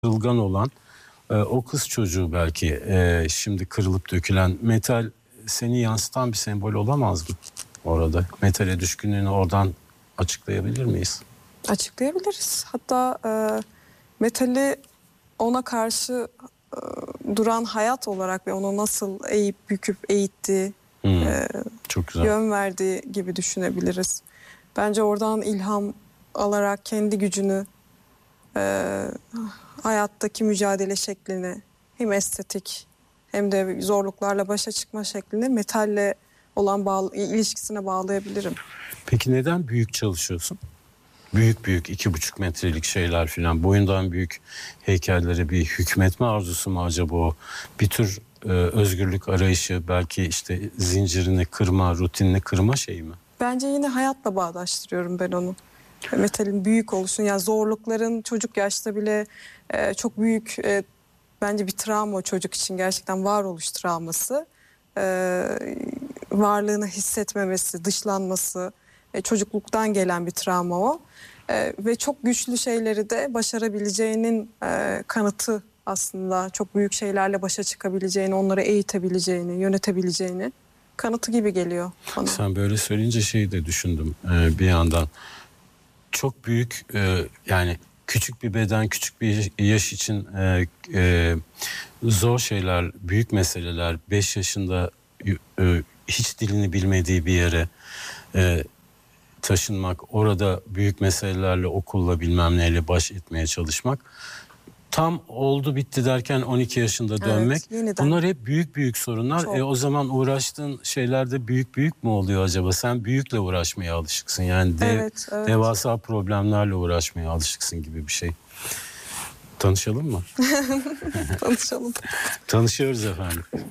kırılgan olan o kız çocuğu belki şimdi kırılıp dökülen metal seni yansıtan bir sembol olamaz mı orada? Metale düşkünlüğünü oradan açıklayabilir miyiz? Açıklayabiliriz. Hatta metali ona karşı duran hayat olarak ve onu nasıl eğip büküp eğittiği, çok güzel. yön verdiği gibi düşünebiliriz. Bence oradan ilham alarak kendi gücünü, hayattaki mücadele şeklini, hem estetik hem de zorluklarla başa çıkma şeklini metalle olan ilişkisine bağlayabilirim. Peki neden büyük çalışıyorsun? Büyük 2,5 metrelik şeyler filan, boyundan büyük heykellere bir hükmetme arzusu mu acaba o? Bir tür özgürlük arayışı, belki işte zincirini kırma, rutinini kırma şeyi mi? Bence yine hayatla bağdaştırıyorum ben onu. Metalin büyük oluşun, yani zorlukların çocuk yaşta bile çok büyük, bence bir travma o çocuk için, gerçekten varoluş travması. Varlığını hissetmemesi, dışlanması, çocukluktan gelen bir travma o. Ve çok güçlü şeyleri de başarabileceğinin kanıtı aslında. Çok büyük şeylerle başa çıkabileceğini, onları eğitebileceğini, yönetebileceğini kanıtı gibi geliyor bana. Sen böyle söyleyince şeyi de düşündüm bir yandan. Çok büyük, yani küçük bir beden, küçük bir yaş için zor şeyler, büyük meseleler. 5 yaşında hiç dilini bilmediği bir yere taşınmak, orada büyük meselelerle, okulla bilmem neyle baş etmeye çalışmak. Tam oldu bitti derken 12 yaşında dönmek. Evet, bunlar hep büyük sorunlar. O zaman uğraştığın şeyler de büyük mü oluyor acaba? Sen büyükle uğraşmaya alışıksın. Yani evet. Devasa problemlerle uğraşmaya alışıksın gibi bir şey. Tanışalım mı? Tanışalım. Tanışıyoruz efendim.